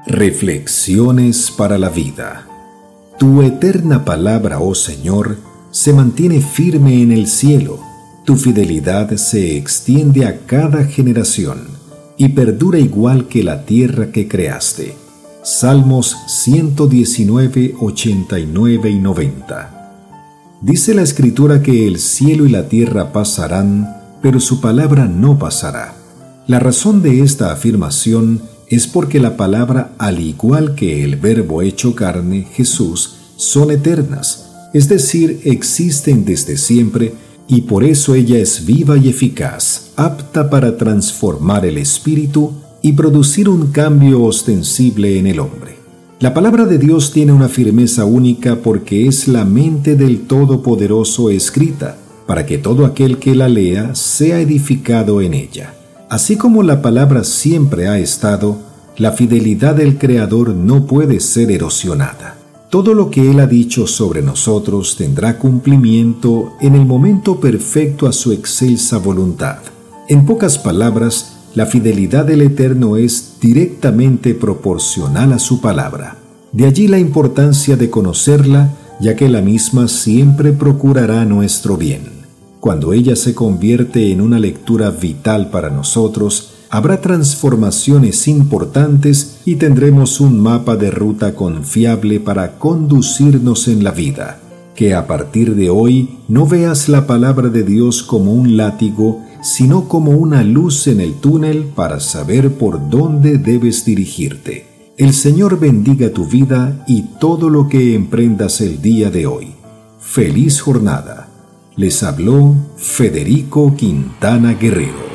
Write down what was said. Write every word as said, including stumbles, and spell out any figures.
Reflexiones para la vida. Tu eterna palabra, oh Señor, se mantiene firme en el cielo. Tu fidelidad se extiende a cada generación y perdura igual que la tierra que creaste. Salmos ciento diecinueve, ochenta y nueve y noventa. Dice la Escritura que el cielo y la tierra pasarán, pero su palabra no pasará. La razón de esta afirmación es porque la palabra, al igual que el Verbo hecho carne, Jesús, son eternas, es decir, existen desde siempre, y por eso ella es viva y eficaz, apta para transformar el espíritu y producir un cambio ostensible en el hombre. La palabra de Dios tiene una firmeza única porque es la mente del Todopoderoso escrita, para que todo aquel que la lea sea edificado en ella. Así como la palabra siempre ha estado, la fidelidad del Creador no puede ser erosionada. Todo lo que Él ha dicho sobre nosotros tendrá cumplimiento en el momento perfecto a su excelsa voluntad. En pocas palabras, la fidelidad del Eterno es directamente proporcional a su palabra. De allí la importancia de conocerla, ya que la misma siempre procurará nuestro bien. Cuando ella se convierte en una lectura vital para nosotros, habrá transformaciones importantes y tendremos un mapa de ruta confiable para conducirnos en la vida. Que a partir de hoy no veas la palabra de Dios como un látigo, sino como una luz en el túnel para saber por dónde debes dirigirte. El Señor bendiga tu vida y todo lo que emprendas el día de hoy. ¡Feliz jornada! Les habló Federico Quintana Guerrero.